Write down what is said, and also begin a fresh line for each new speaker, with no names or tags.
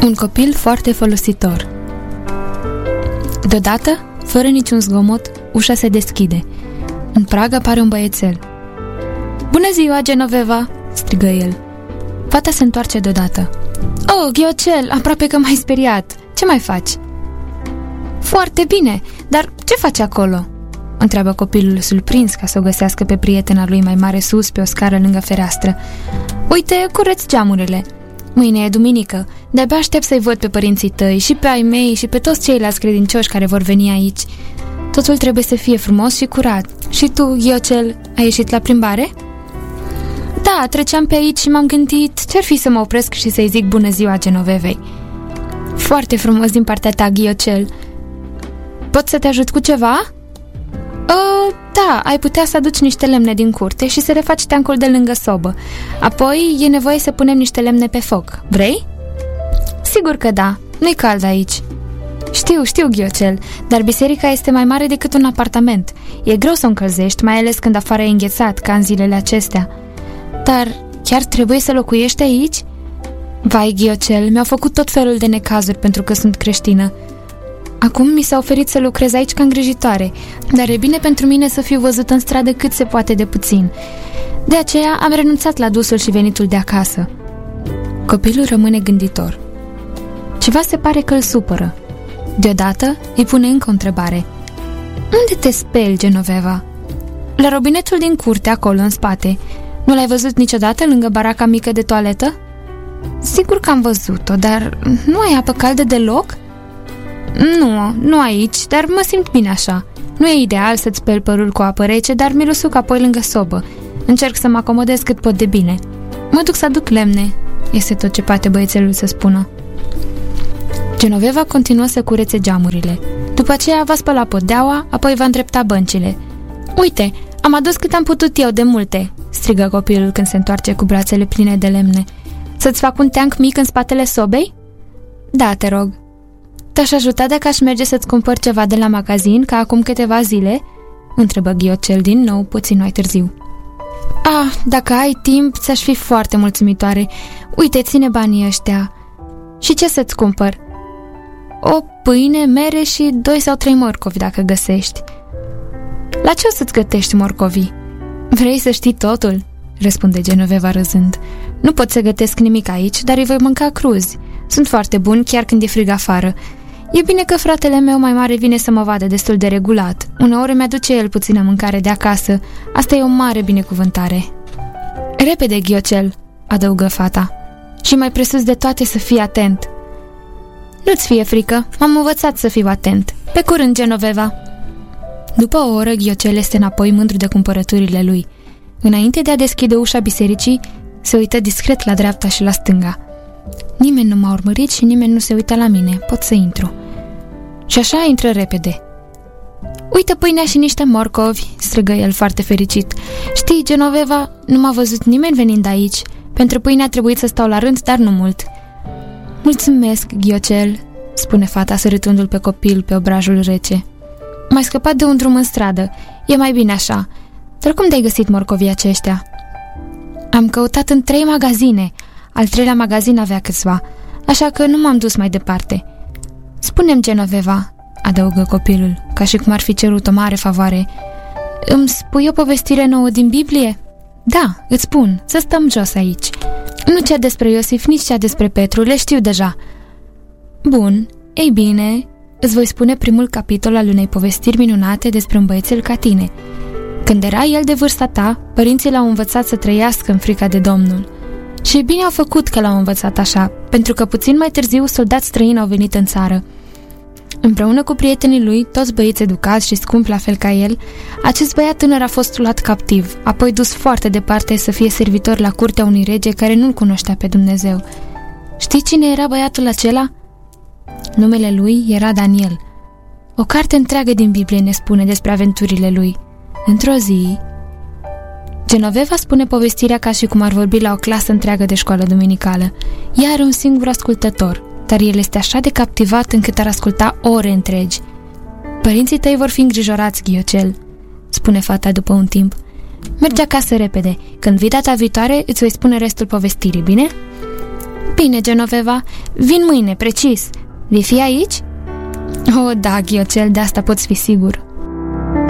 Un copil foarte folositor. Deodată, fără niciun zgomot, ușa se deschide. În prag apare un băiețel. "Bună ziua, Genoveva!" strigă el. Fata se întoarce deodată. "Oh, Ghiocel, aproape că m-ai speriat. Ce mai faci?" "Foarte bine, dar ce faci acolo?" întreabă copilul surprins ca să o găsească pe prietena lui mai mare sus pe o scară lângă fereastră. "Uite, curăț geamurile. Mâine e duminică. De-abia aștept să-i văd pe părinții tăi și pe ai mei și pe toți ceilalți credincioși care vor veni aici. Totul trebuie să fie frumos și curat. Și tu, Ghiocel, ai ieșit la plimbare?" "Da, treceam pe aici și m-am gândit ce-ar fi să mă opresc și să-i zic bună ziua Genovevei." "Foarte frumos din partea ta, Ghiocel. Pot să te ajut cu ceva?" Da, ai putea să aduci niște lemne din curte și să refaci teancul de lângă sobă. Apoi e nevoie să punem niște lemne pe foc. Vrei?" "Sigur că da, nu-i cald aici." Știu, Ghiocel, dar biserica este mai mare decât un apartament. E greu să o încălzești, mai ales când afară e înghețat, ca în zilele acestea." "Dar chiar trebuie să locuiești aici?" "Vai, Ghiocel, mi-au făcut tot felul de necazuri pentru că sunt creștină. Acum mi s-a oferit să lucrez aici ca îngrijitoare, dar e bine pentru mine să fiu văzută în stradă cât se poate de puțin. De aceea am renunțat la dusul și venitul de acasă." Copilul rămâne gânditor. Ceva se pare că îl supără. Deodată îi pune încă o întrebare. "Unde te speli, Genoveva?" "La robinetul din curte, acolo, în spate. Nu l-ai văzut niciodată lângă baraca mică de toaletă?" "Sigur că am văzut-o, dar nu ai apă caldă deloc?" Nu aici, dar mă simt bine așa. Nu e ideal să-ți speli părul cu apă rece, dar mi-l usuc apoi lângă sobă. Încerc să mă acomodez cât pot de bine. Mă duc să aduc lemne," este tot ce poate băiețelul să spună. Genoveva continuă să curețe geamurile. După aceea va spăla podeaua, apoi va îndrepta băncile. "Uite, am adus cât am putut eu de multe," strigă copilul când se întoarce cu brațele pline de lemne. "Să-ți fac un teanc mic în spatele sobei?" "Da, te rog." "Te-aș ajuta dacă aș merge să-ți cumpăr ceva de la magazin, ca acum câteva zile?" întrebă Ghiocel din nou, puțin mai târziu. Dacă ai timp, ți-aș fi foarte mulțumitoare. Uite, ține banii ăștia." "Și ce să-ți cumpăr?" "O pâine, mere și 2 sau 3 morcovi, dacă găsești." "La ce o să-ți gătești morcovii?" "Vrei să știi totul?" răspunde Genoveva râzând. "Nu pot să gătesc nimic aici, dar îi voi mânca cruzi. Sunt foarte buni chiar când e frig afară. E bine că fratele meu mai mare vine să mă vadă destul de regulat. Uneori mi-aduce el puțină mâncare de acasă. Asta e o mare binecuvântare." "Repede, Ghiocel," adăugă fata. "Și mai presus de toate să fii atent." "Nu-ți fie frică, m-am învățat să fiu atent. Pe curând, Genoveva." După o oră, Ghiocel este înapoi mândru de cumpărăturile lui. Înainte de a deschide ușa bisericii, se uită discret la dreapta și la stânga. Nimeni nu m-a urmărit și nimeni nu se uită la mine. Pot să intru. Și așa intră repede. "Uite pâinea și niște morcovi," strigă el foarte fericit. "Știi, Genoveva, nu m-a văzut nimeni venind aici. Pentru pâine a trebuit să stau la rând, dar nu mult." "Mulțumesc, Ghiocel," spune fata sărutându-l pe copil pe obrajul rece. "M-ai scăpat de un drum în stradă. E mai bine așa. Dar cum te-ai găsit morcovii aceștia?" "Am căutat în 3 magazine. Al 3-lea magazin avea câțiva, așa că nu m-am dus mai departe." "Spune-mi, Genoveva," adăugă copilul, ca și cum ar fi cerut o mare favoare, "îmi spui o povestire nouă din Biblie?" "Da, îți spun, să stăm jos aici. Nu cea despre Iosif, nici cea despre Petru, le știu deja." "Bun, ei bine, îți voi spune primul capitol al unei povestiri minunate despre un băiețel ca tine. Când era el de vârsta ta, părinții l-au învățat să trăiască în frica de Domnul. Și bine au făcut că l-au învățat așa, pentru că puțin mai târziu soldați străini au venit în țară. Împreună cu prietenii lui, toți băieți educați și scumpi la fel ca el, acest băiat tânăr a fost luat captiv, apoi dus foarte departe să fie servitor la curtea unui rege care nu-l cunoștea pe Dumnezeu. Știi cine era băiatul acela? Numele lui era Daniel. O carte întreagă din Biblie ne spune despre aventurile lui. Într-o zi... Genoveva spune povestirea ca și cum ar vorbi la o clasă întreagă de școală duminicală. Ea are un singur ascultător, dar el este așa de captivat încât ar asculta ore întregi. "Părinții tăi vor fi îngrijorați, Ghiocel," spune fata după un timp. "Mergi acasă repede. Când vii data viitoare, îți voi spune restul povestirii, bine?" Bine, Genoveva, vin mâine, precis. Vei fi aici? Oh, da, Ghiocel, de asta poți fi sigur.